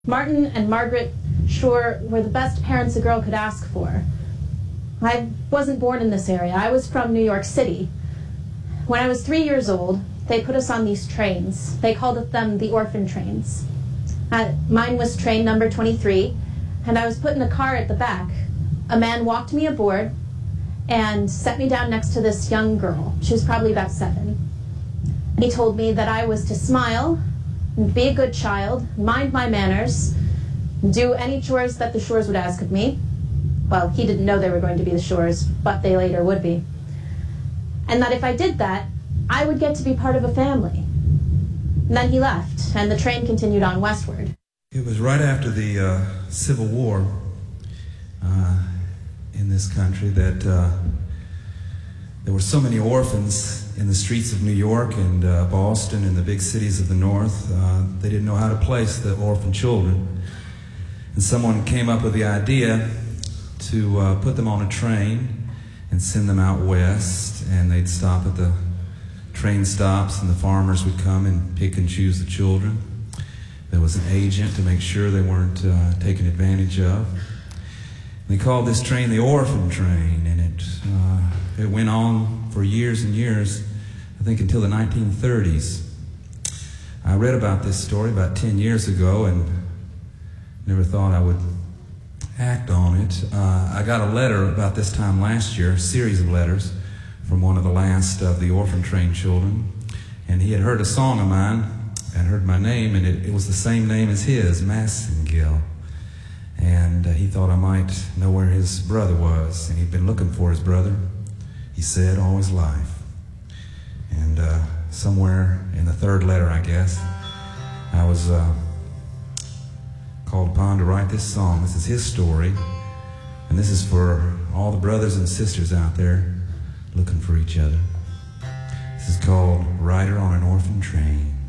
Martin and Margaret Shore were the best parents a girl could ask for. I wasn't born in this area. I was from New York City. When I was 3 years old, they put us on these trains. They called them the orphan trains. Mine was train number 23, and I was put in a car at the back. A man walked me aboard and set me down next to this young girl. She was probably about 7. He told me that I was to smile and be a good child, mind my manners, do any chores that the Shores would ask of me. Well, he didn't know they were going to be the Shores, but they later would be. And that if I did that, I would get to be part of a family. And then he left, and the train continued on westward. It was right after the Civil War in this country that there were so many orphans in the streets of New York and Boston and the big cities of the North. They didn't know how to place the orphan children. And someone came up with the idea to put them on a train and send them out west, and they'd stop at the train stops and the farmers would come and pick and choose the children. There was an agent to make sure they weren't taken advantage of. They called this train the orphan train, and it went on for years and years, I think until the 1930s. I read about this story about 10 years ago and never thought I would act on it. I got a letter about this time last year, a series of letters from one of the last of the orphan train children, and he had heard a song of mine and heard my name, and it was the same name as his, Massengill. And he thought I might know where his brother was, and he'd been looking for his brother, he said, all his life. And somewhere in the third letter, I guess, I was called upon to write this song. This is his story, and this is for all the brothers and sisters out there looking for each other. This is called Rider on an Orphan Train.